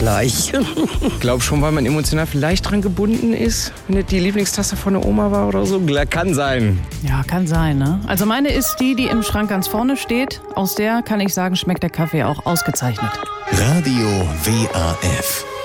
gleich. Glaub schon, weil man emotional vielleicht dran gebunden ist, wenn das die Lieblingstasse von der Oma war oder so. Kann sein. Ja, kann sein, ne? Also meine ist die im Schrank ganz vorne steht. Aus der, kann ich sagen, schmeckt der Kaffee auch ausgezeichnet. Radio WAF.